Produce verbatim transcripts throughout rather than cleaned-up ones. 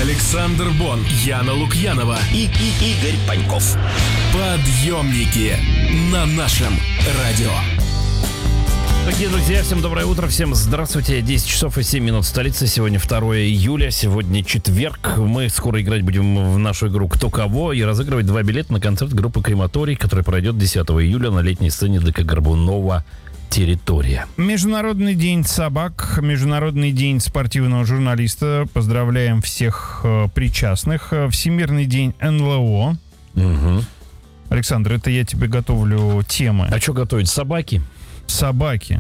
Александр Бон, Яна Лукьянова и, и Игорь Паньков. Подъемники на нашем радио. Дорогие друзья, всем доброе утро, всем здравствуйте. десять часов и семь минут столицы. Сегодня второе июля, сегодня четверг. Мы скоро играть будем в нашу игру «Кто кого» и разыгрывать два билета на концерт группы «Крематорий», который пройдет десятого июля на летней сцене ДК «Горбунова. Территория». Международный день собак, Международный день спортивного журналиста. Поздравляем всех э, причастных. Всемирный день эн эл о. Угу. Александр, это я тебе готовлю темы. А что готовить? Собаки? Собаки.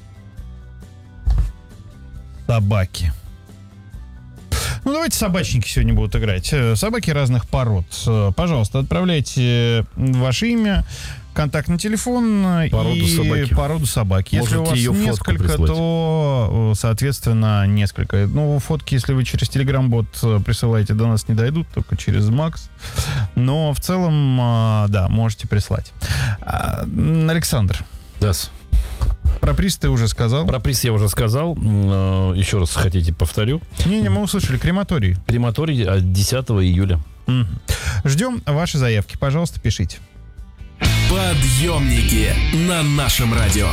Собаки. Ну, давайте собачники сегодня будут играть. Собаки разных пород. Пожалуйста, отправляйте ваше имя, контактный телефон породу и собаки. породу собаки. Если можете у вас несколько, то, соответственно, несколько. Ну, фотки, если вы через Telegram-бот присылаете, до нас не дойдут, только через Макс. Но в целом, да, можете прислать. Александр. Да. Про приз ты уже сказал. Про приз я уже сказал. Еще раз хотите, повторю. Не-не, мы услышали. Крематорий. Крематорий десятого июля. Mm. Ждем ваши заявки. Пожалуйста, пишите. Подъемники на нашем радио.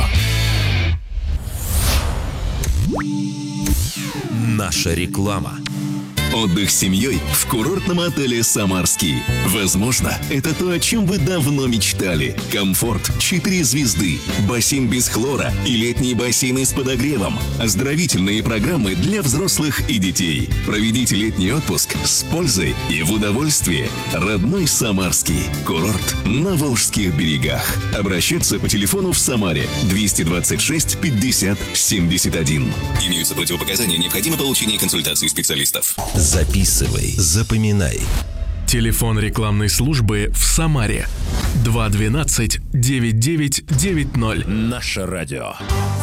Наша реклама. Отдых с семьей в курортном отеле «Самарский». Возможно, это то, о чем вы давно мечтали. Комфорт, четыре звезды, бассейн без хлора и летние бассейны с подогревом. Оздоровительные программы для взрослых и детей. Проведите летний отпуск с пользой и в удовольствии. Родной «Самарский». Курорт на Волжских берегах. Обращаться по телефону в Самаре двести двадцать шесть пятьдесят семьдесят один. Имеются противопоказания, необходимо получение консультации специалистов. Записывай, запоминай. Телефон рекламной службы в Самаре два двенадцать девять девять девять ноль. Наше радио.